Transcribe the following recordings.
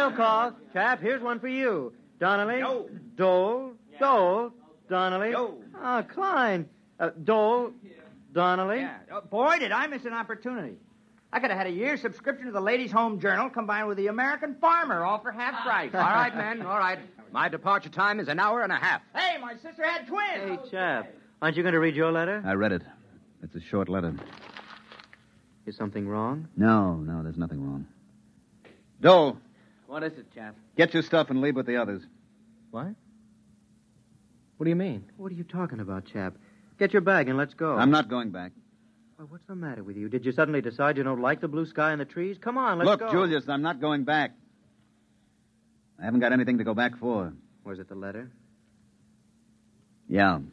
mail call. Chap, here's one for you. Donnelly. Yo. Dole. Dole. Donnelly. Yo. Klein. Dole. Donnelly. Yeah. Boy, did I miss an opportunity. I could have had a year's subscription to the Ladies' Home Journal combined with the American Farmer, all for half price. All right, men, all right. My departure time is an hour and a half. Hey, my sister had twins. Hey, chap. Aren't you going to read your letter? I read it. It's a short letter. Is something wrong? No, there's nothing wrong. Dole, What is it, Chap? get your stuff and leave with the others. What? What do you mean? What are you talking about, chap? Get your bag and let's go. I'm not going back. Well, what's the matter with you? Did you suddenly decide you don't like the blue sky and the trees? Come on, let's go. Look, Julius, I'm not going back. I haven't got anything to go back for. Was it the letter? Yeah.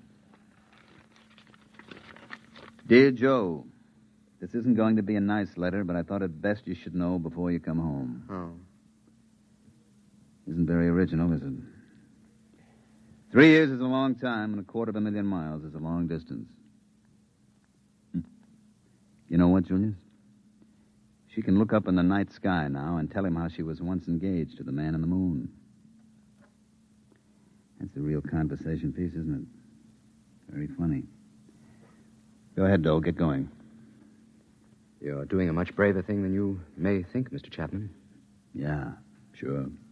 Dear Joe, this isn't going to be a nice letter, but I thought it best you should know before you come home. Oh. Isn't very original, is it? 3 years is a long time, and 250,000 miles is a long distance. You know what, Julius? She can look up in the night sky now and tell him how she was once engaged to the man in the moon. That's the real conversation piece, isn't it? Very funny. Go ahead, Dole. Get going. You're doing a much braver thing than you may think, Mr. Chapman. Yeah, sure.